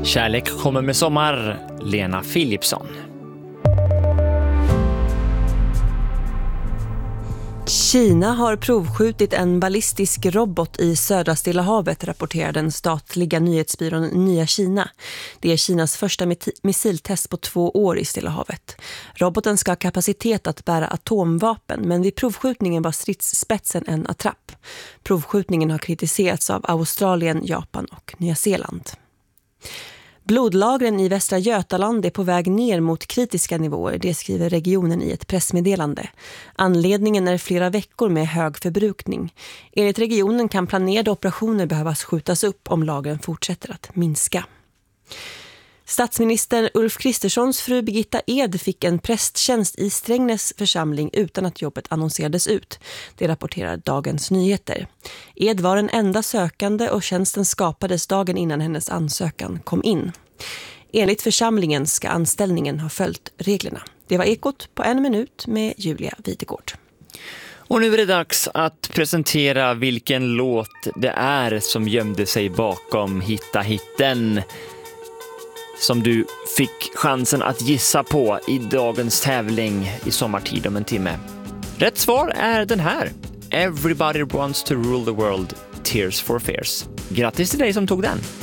Kärlek kommer med sommar, Lena Philipsson. Kina har provskjutit en ballistisk robot i södra Stilla havet, rapporterar den statliga nyhetsbyrån Nya Kina. Det är Kinas första missiltest på 2 år i Stilla havet. Roboten ska ha kapacitet att bära atomvapen, men vid provskjutningen var stridsspetsen en attrapp. Provskjutningen har kritiserats av Australien, Japan och Nya Zeeland. Blodlagren i Västra Götaland är på väg ner mot kritiska nivåer, det skriver regionen i ett pressmeddelande. Anledningen är flera veckor med hög förbrukning. Enligt regionen kan planerade operationer behövas skjutas upp om lagren fortsätter att minska. Statsminister Ulf Kristerssons fru Birgitta Ed fick en prästtjänst i Strängnäs församling utan att jobbet annonserades ut. Det rapporterar Dagens Nyheter. Ed var den enda sökande och tjänsten skapades dagen innan hennes ansökan kom in. Enligt församlingen ska anställningen ha följt reglerna. Det var Ekot på 1 minut med Julia Videgård. Och nu är det dags att presentera vilken låt det är som gömde sig bakom Hitta hitten, som du fick chansen att gissa på i dagens tävling i sommartid om en timme. Rätt svar är den här. Everybody wants to rule the world, Tears for Fears. Grattis till dig som tog den.